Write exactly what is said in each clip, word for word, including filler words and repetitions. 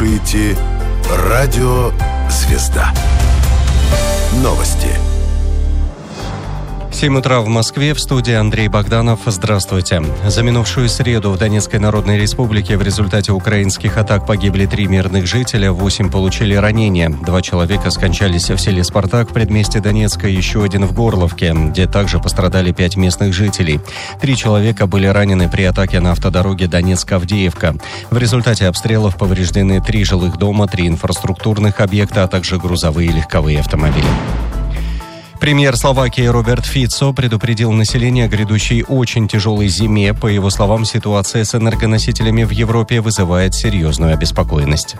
слушаете Радио «Звезда». Новости. семь утра в Москве, в студии Андрей Богданов. Здравствуйте. За минувшую среду в Донецкой Народной Республике в результате украинских атак погибли три мирных жителя, восемь получили ранения. Два человека скончались в селе Спартак в предместье Донецка, еще один в Горловке, где также пострадали пять местных жителей. Три человека были ранены при атаке на автодороге Донецк-Авдеевка. В результате обстрелов повреждены три жилых дома, три инфраструктурных объекта, а также грузовые и легковые автомобили. Премьер Словакии Роберт Фицо предупредил население о грядущей очень тяжелой зиме. По его словам, ситуация с энергоносителями в Европе вызывает серьезную обеспокоенность.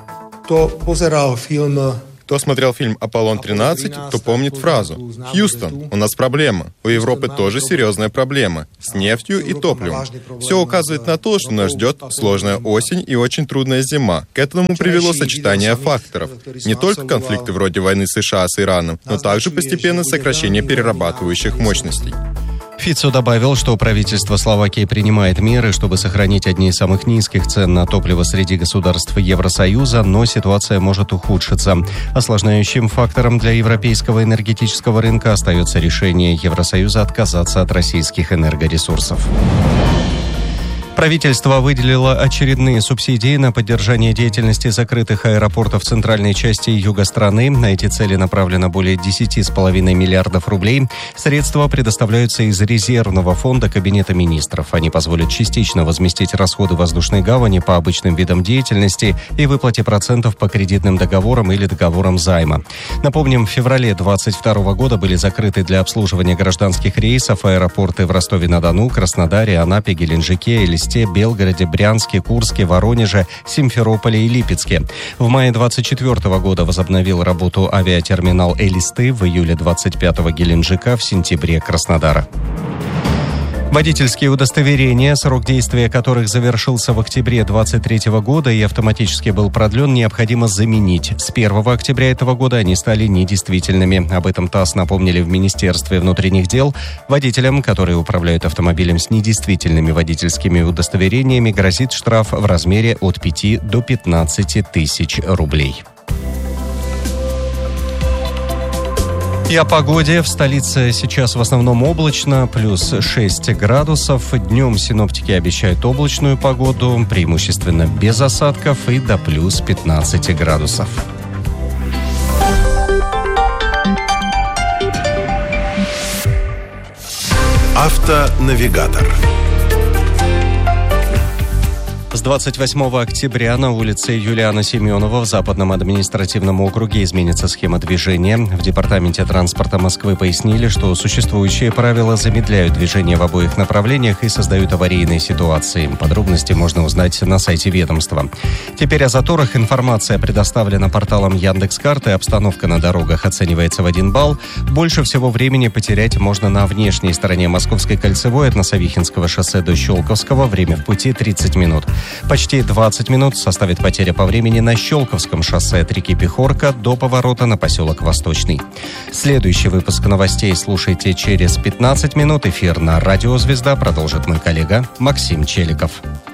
Кто смотрел фильм «Аполлон тринадцать», то помнит фразу «Хьюстон, у нас проблема. У Европы тоже серьезная проблема с нефтью и топливом». Все указывает на то, что нас ждет сложная осень и очень трудная зима. К этому привело сочетание факторов. Не только конфликты вроде войны США с Ираном, но также постепенное сокращение перерабатывающих мощностей. Фицо добавил, что правительство Словакии принимает меры, чтобы сохранить одни из самых низких цен на топливо среди государств Евросоюза, но ситуация может ухудшиться. Осложняющим фактором для европейского энергетического рынка остается решение Евросоюза отказаться от российских энергоресурсов. Правительство выделило очередные субсидии на поддержание деятельности закрытых аэропортов в центральной части и юга страны. На эти цели направлено более десять целых пять десятых миллиардов рублей. Средства предоставляются из резервного фонда Кабинета министров. Они позволят частично возместить расходы воздушной гавани по обычным видам деятельности и выплате процентов по кредитным договорам или договорам займа. Напомним, в феврале двадцать второго года были закрыты для обслуживания гражданских рейсов аэропорты в Ростове-на-Дону, Краснодаре, Анапе, Геленджике, Элисте, Белгороде, Брянске, Курске, Воронеже, Симферополе и Липецке. В мае двадцать четвёртого года возобновил работу авиатерминал Элисты, в июле двадцать пятого Геленджика, в сентябре Краснодара. Водительские удостоверения, срок действия которых завершился в октябре двадцать третьего года и автоматически был продлен, необходимо заменить. С первого октября этого года они стали недействительными. Об этом ТАСС напомнили в Министерстве внутренних дел. Водителям, которые управляют автомобилем с недействительными водительскими удостоверениями, грозит штраф в размере от пяти до пятнадцати тысяч рублей. И о погоде. В столице сейчас в основном облачно, плюс шесть градусов. Днем синоптики обещают облачную погоду, преимущественно без осадков, и до плюс пятнадцати градусов. Автонавигатор. С двадцать восьмого октября на улице Юлиана Семенова в Западном административном округе изменится схема движения. В Департаменте транспорта Москвы пояснили, что существующие правила замедляют движение в обоих направлениях и создают аварийные ситуации. Подробности можно узнать на сайте ведомства. Теперь о заторах информация предоставлена порталом Яндекс.Карты. Обстановка на дорогах оценивается в один балл. Больше всего времени потерять можно на внешней стороне Московской кольцевой от Носовихинского шоссе до Щелковского. Время в пути тридцать минут. Почти двадцать минут составит потеря по времени на Щелковском шоссе от реки Пехорка до поворота на поселок Восточный. Следующий выпуск новостей слушайте через пятнадцать минут. Эфир на Радио «Звезда» продолжит мой коллега Максим Челиков.